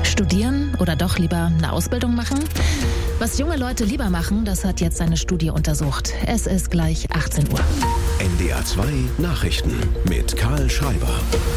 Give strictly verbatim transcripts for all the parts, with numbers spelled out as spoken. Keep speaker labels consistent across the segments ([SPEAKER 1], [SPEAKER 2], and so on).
[SPEAKER 1] Studieren oder doch lieber eine Ausbildung machen? Was junge Leute lieber machen, das hat jetzt eine Studie untersucht. Es ist gleich achtzehn Uhr.
[SPEAKER 2] N D R zwei Nachrichten mit Karl Schreiber.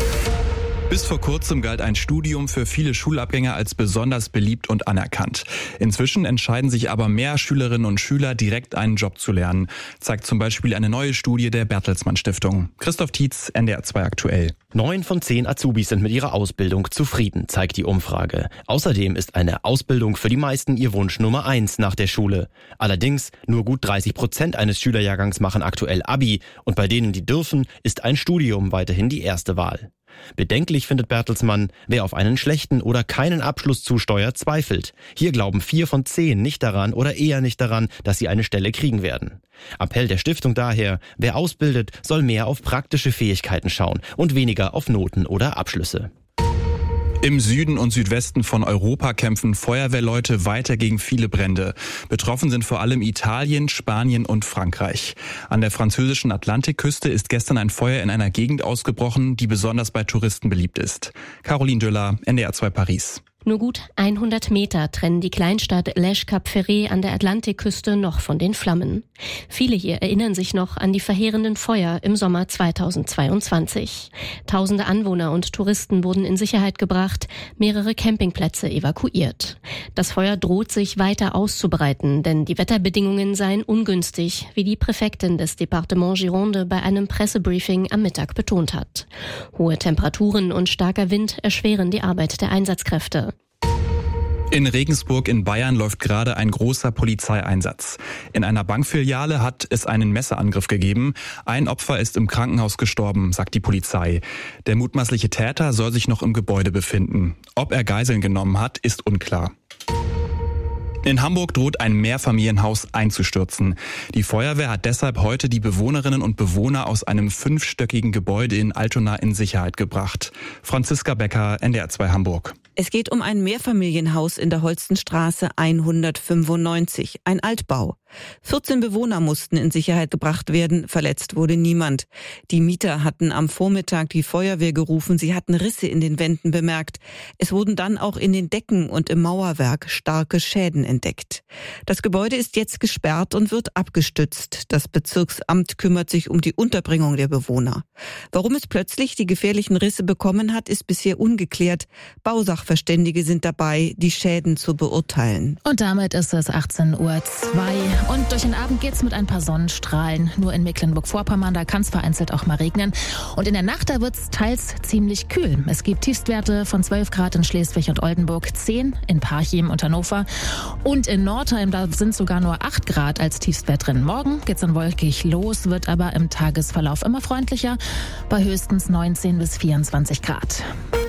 [SPEAKER 3] Bis vor kurzem galt ein Studium für viele Schulabgänger als besonders beliebt und anerkannt. Inzwischen entscheiden sich aber mehr Schülerinnen und Schüler, direkt einen Job zu lernen, zeigt zum Beispiel eine neue Studie der Bertelsmann Stiftung. Christoph Tietz, N D R zwei aktuell.
[SPEAKER 4] Neun von zehn Azubis sind mit ihrer Ausbildung zufrieden, zeigt die Umfrage. Außerdem ist eine Ausbildung für die meisten ihr Wunsch Nummer eins nach der Schule. Allerdings nur gut dreißig Prozent eines Schülerjahrgangs machen aktuell Abi und bei denen, die dürfen, ist ein Studium weiterhin die erste Wahl. Bedenklich findet Bertelsmann, wer auf einen schlechten oder keinen Abschluss zusteuert, zweifelt. Hier glauben vier von zehn nicht daran oder eher nicht daran, dass sie eine Stelle kriegen werden. Appell der Stiftung daher, wer ausbildet, soll mehr auf praktische Fähigkeiten schauen und weniger auf Noten oder Abschlüsse.
[SPEAKER 3] Im Süden und Südwesten von Europa kämpfen Feuerwehrleute weiter gegen viele Brände. Betroffen sind vor allem Italien, Spanien und Frankreich. An der französischen Atlantikküste ist gestern ein Feuer in einer Gegend ausgebrochen, die besonders bei Touristen beliebt ist. Caroline Döller, N D R zwei Paris.
[SPEAKER 5] Nur gut hundert Meter trennen die Kleinstadt Lège-Cap-Ferret an der Atlantikküste noch von den Flammen. Viele hier erinnern sich noch an die verheerenden Feuer im Sommer zweitausendzweiundzwanzig. Tausende Anwohner und Touristen wurden in Sicherheit gebracht, mehrere Campingplätze evakuiert. Das Feuer droht sich weiter auszubreiten, denn die Wetterbedingungen seien ungünstig, wie die Präfektin des Departement Gironde bei einem Pressebriefing am Mittag betont hat. Hohe Temperaturen und starker Wind erschweren die Arbeit der Einsatzkräfte.
[SPEAKER 3] In Regensburg in Bayern läuft gerade ein großer Polizeieinsatz. In einer Bankfiliale hat es einen Messerangriff gegeben. Ein Opfer ist im Krankenhaus gestorben, sagt die Polizei. Der mutmaßliche Täter soll sich noch im Gebäude befinden. Ob er Geiseln genommen hat, ist unklar. In Hamburg droht ein Mehrfamilienhaus einzustürzen. Die Feuerwehr hat deshalb heute die Bewohnerinnen und Bewohner aus einem fünfstöckigen Gebäude in Altona in Sicherheit gebracht. Franziska Becker, N D R zwei Hamburg.
[SPEAKER 6] Es geht um ein Mehrfamilienhaus in der Holstenstraße hundertfünfundneunzig, ein Altbau. vierzehn Bewohner mussten in Sicherheit gebracht werden, verletzt wurde niemand. Die Mieter hatten am Vormittag die Feuerwehr gerufen, sie hatten Risse in den Wänden bemerkt. Es wurden dann auch in den Decken und im Mauerwerk starke Schäden entdeckt. Das Gebäude ist jetzt gesperrt und wird abgestützt. Das Bezirksamt kümmert sich um die Unterbringung der Bewohner. Warum es plötzlich die gefährlichen Risse bekommen hat, ist bisher ungeklärt. Bausachverständige sind dabei, die Schäden zu beurteilen.
[SPEAKER 1] Und damit ist es achtzehn Uhr zwei. Und durch den Abend geht's mit ein paar Sonnenstrahlen. Nur in Mecklenburg-Vorpommern, da kann es vereinzelt auch mal regnen. Und in der Nacht, da wird's teils ziemlich kühl. Es gibt Tiefstwerte von zwölf Grad in Schleswig und Oldenburg, zehn in Parchim und Hannover. Und in Nordheim, da sind sogar nur acht Grad als Tiefstwert drin. Morgen geht's dann wolkig los, wird aber im Tagesverlauf immer freundlicher, bei höchstens neunzehn bis vierundzwanzig Grad.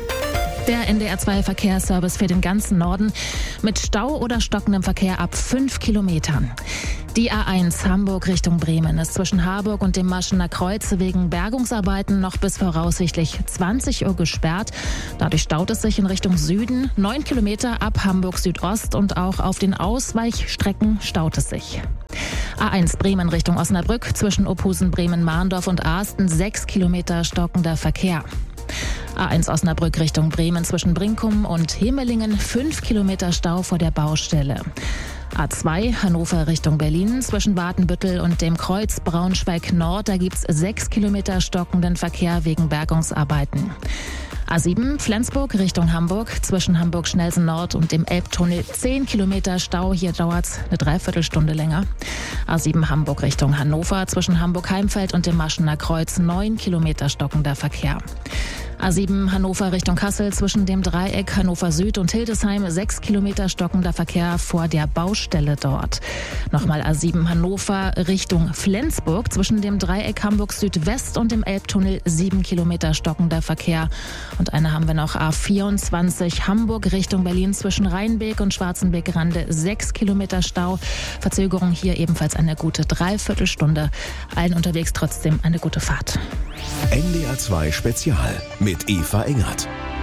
[SPEAKER 1] Der N D R zwei Verkehrsservice für den ganzen Norden mit Stau oder stockendem Verkehr ab fünf Kilometern. Die A eins Hamburg Richtung Bremen ist zwischen Harburg und dem Maschener Kreuz wegen Bergungsarbeiten noch bis voraussichtlich zwanzig Uhr gesperrt. Dadurch staut es sich in Richtung Süden. Neun Kilometer ab Hamburg Südost und auch auf den Ausweichstrecken staut es sich. A eins Bremen Richtung Osnabrück zwischen Ophusen, Bremen, Mahndorf und Aasten sechs Kilometer stockender Verkehr. A eins Osnabrück Richtung Bremen zwischen Brinkum und Hemelingen fünf Kilometer Stau vor der Baustelle. A zwei Hannover Richtung Berlin zwischen Watenbüttel und dem Kreuz Braunschweig Nord, da gibt's sechs Kilometer stockenden Verkehr wegen Bergungsarbeiten. A sieben Flensburg Richtung Hamburg zwischen Hamburg-Schnelsen Nord und dem Elbtunnel zehn Kilometer Stau, hier dauert's eine Dreiviertelstunde länger. A sieben Hamburg Richtung Hannover zwischen Hamburg-Heimfeld und dem Maschener Kreuz neun Kilometer stockender Verkehr. A sieben Hannover Richtung Kassel zwischen dem Dreieck Hannover Süd und Hildesheim sechs Kilometer stockender Verkehr vor der Baustelle dort. Nochmal A sieben Hannover Richtung Flensburg zwischen dem Dreieck Hamburg Südwest und dem Elbtunnel sieben Kilometer stockender Verkehr. Und eine haben wir noch A vierundzwanzig Hamburg Richtung Berlin zwischen Rheinbeek und Schwarzenbeek-Rande sechs Kilometer Stau. Verzögerung hier ebenfalls eine gute Dreiviertelstunde. Allen unterwegs trotzdem eine gute Fahrt.
[SPEAKER 2] N D R zwei Spezial mit Eva Engert.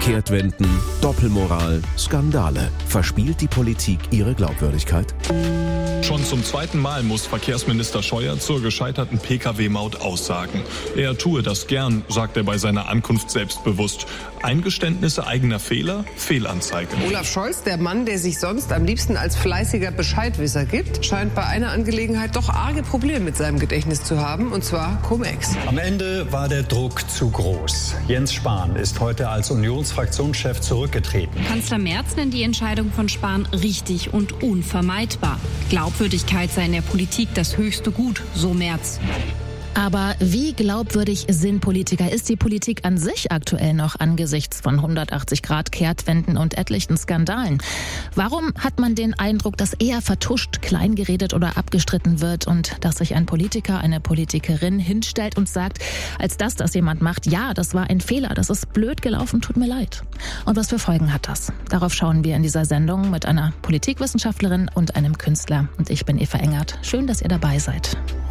[SPEAKER 2] Kehrtwenden, Doppelmoral, Skandale. Verspielt die Politik ihre Glaubwürdigkeit?
[SPEAKER 7] Schon zum zweiten Mal muss Verkehrsminister Scheuer zur gescheiterten P K W-Maut aussagen. Er tue das gern, sagt er bei seiner Ankunft selbstbewusst. Eingeständnisse eigener Fehler, Fehlanzeige.
[SPEAKER 8] Olaf Scholz, der Mann, der sich sonst am liebsten als fleißiger Bescheidwisser gibt, scheint bei einer Angelegenheit doch arge Probleme mit seinem Gedächtnis zu haben, und zwar Cum-Ex.
[SPEAKER 9] Am Ende war der Druck zu groß. Jens Spahn ist heute als Unionsfraktionschef zurückgetreten.
[SPEAKER 10] Kanzler Merz nennt die Entscheidung von Spahn richtig und unvermeidbar. Glaubwürdigkeit sei in der Politik das höchste Gut, so Merz.
[SPEAKER 1] Aber wie glaubwürdig sind Politiker? Ist die Politik an sich aktuell noch angesichts von hundertachtzig Grad Kehrtwenden und etlichen Skandalen? Warum hat man den Eindruck, dass eher vertuscht, kleingeredet oder abgestritten wird und dass sich ein Politiker, eine Politikerin hinstellt und sagt, als das, das jemand macht, ja, das war ein Fehler, das ist blöd gelaufen, tut mir leid. Und was für Folgen hat das? Darauf schauen wir in dieser Sendung mit einer Politikwissenschaftlerin und einem Künstler. Und ich bin Eva Engert. Schön, dass ihr dabei seid.